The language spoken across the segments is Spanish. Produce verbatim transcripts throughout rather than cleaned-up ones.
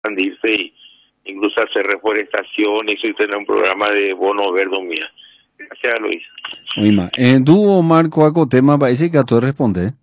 expandirse y incluso hacer reforestación y tener un programa de bono verde mía. Gracias, Luis. Uima, eh, tú, Marco, algo tema parece que a tú respondes.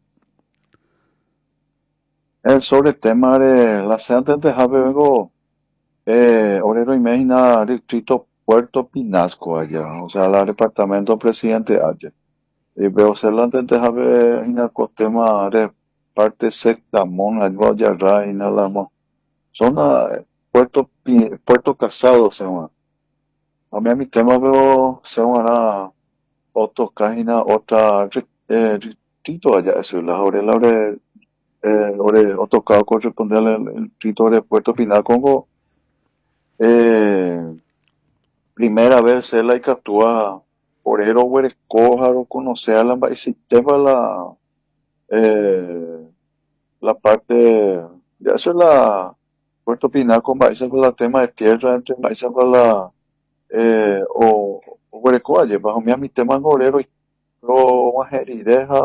Eh, sobre el tema de la sede de Jave vengo, eh, obrero imagina distrito Puerto Pinasco allá, o sea, el departamento presidente allá. Y veo celante de Jave en el tema de parte secta, mon, ayuda ya, y nada más. Zona eh, Puerto, Pi- Puerto Casado se llama. A mí a mi tema veo, se llama otro página, otra, eh, distrito allá, eso, la obrera, eh, ore otokao corresponde al el distrito de Puerto Pinal Congo. Eh, primera vez él hay que actúa por ero huerecójaro conocer a la sistema la eh, la parte ya eso es la Puerto Pinal con países por el tema de tierra entre países por la eh, o huerecoalle bajo mi mi tema gorero y lo majerideja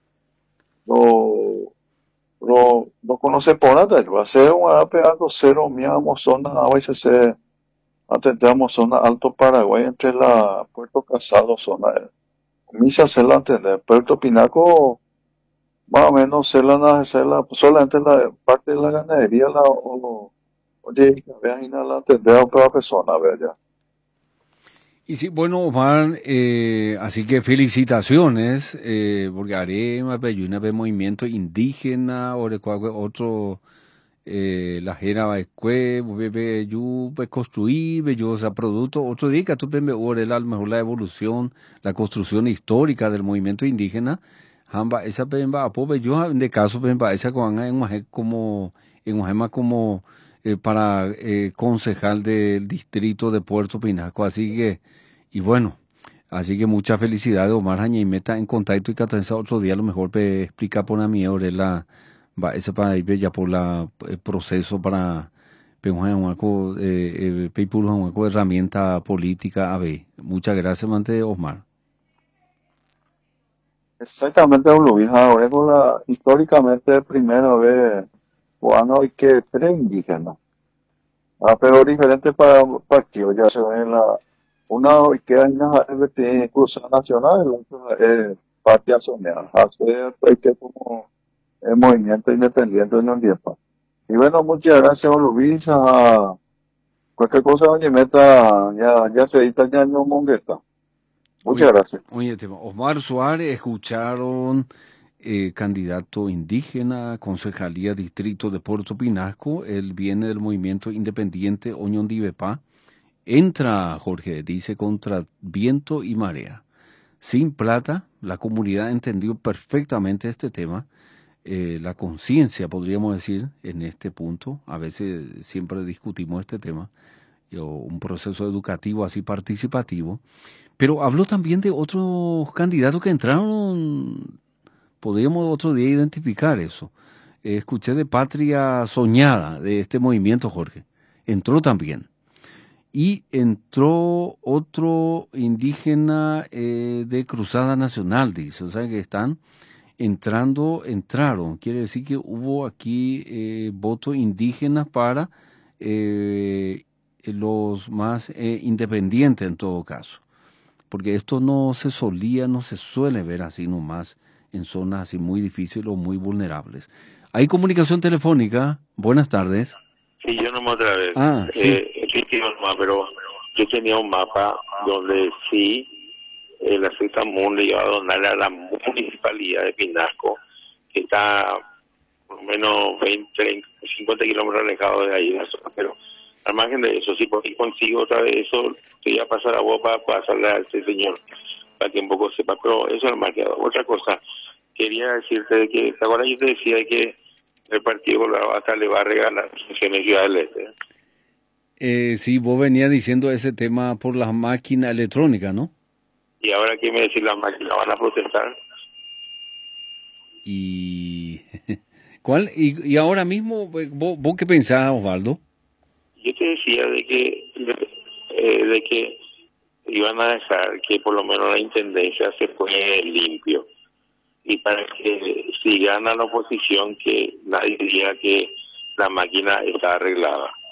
lo lo, lo conoce por nada, va a ser un pegando cero, miamos zona, a veces se atendemos zona Alto Paraguay entre la Puerto Casado, zona, misa se la entender, Puerto Pinaco, más o menos se la, se la, solamente la parte de la ganadería, la, o, oye, vean, y no la entender a otra persona, vea ya. Y sí, bueno, Omar, eh, así que felicitaciones, eh, porque haré una de movimiento indígena, o de cualquier otro, eh, la jera va bebe, yo, pues construir, yo, o sea, producto, otro día que tú me a lo mejor la evolución, la construcción histórica del movimiento indígena, hamba, esa pemba, pobre, yo, de caso, pemba, esa con en un como, en un tema como, eh, para eh, concejal del distrito de Puerto Pinasco, así que, y bueno, así que mucha felicidad, Omar Jaña, y meta en contacto y que otro día a lo mejor me explica por a mí, la va ese para ir ya por la el proceso para pensar un algo eh, eh, un algo de herramienta política a ver. Muchas gracias, Mante Osmar. Exactamente, Luis, ahora con la, históricamente, primera vez, bueno, hay que tres indígenas. Ah, pero diferente para partidos, ya se ve en la, una que hay una F T Cruzada Nacional, la otra es Patria Soñada, hace que como el movimiento independiente de la Unidad. Y bueno, muchas gracias, Luis, a cualquier cosa, oye, meta, ya, ya se edita ya no Mongueta. Muchas Oye, gracias. oye, tema. Osmar Suárez, escucharon eh, candidato indígena, concejalía distrito de Puerto Pinasco, él viene del movimiento independiente Oñón Divepá. Entra, Jorge, dice, contra viento y marea. Sin plata, la comunidad entendió perfectamente este tema. Eh, la conciencia, podríamos decir, en este punto, a veces siempre discutimos este tema, o un proceso educativo así participativo, pero habló también de otros candidatos que entraron, podríamos otro día identificar eso. Eh, escuché de Patria Soñada, de este movimiento, Jorge, entró también. Y entró otro indígena eh, de Cruzada Nacional, dice, o sea que están entrando, entraron, quiere decir que hubo aquí eh, votos indígenas para eh, los más eh, independientes en todo caso, porque esto no se solía, no se suele ver así nomás en zonas así muy difíciles o muy vulnerables. Hay comunicación telefónica, buenas tardes. Sí, yo nomás otra vez. Ah, sí. Eh, existía un mapa, pero yo tenía un mapa donde sí eh, la Sexta Mun le iba a donar a la municipalidad de Pinasco, que está por lo menos veinte, treinta, cincuenta kilómetros alejado de ahí, de la zona, pero al margen de eso, si consigo otra vez eso, te voy a pasar a vos para pasarle a este señor, para que un poco sepa, pero eso es el marcador. Otra cosa, quería decirte de que, ahora yo te decía de que el Partido Colorado hasta le va a regalar sesiones Ciudad del Este. Eh, sí, vos venías diciendo ese tema por las máquinas electrónicas, ¿no? Y ahora, ¿qué me decís? ¿Las máquinas van a protestar? Y... ¿Cuál? Y, y ahora mismo, ¿vos, vos qué pensás, Osvaldo? Yo te decía de que, eh, de que iban a dejar que por lo menos la intendencia se fue limpio. Y para que si gana la oposición, que nadie diga que la máquina está arreglada.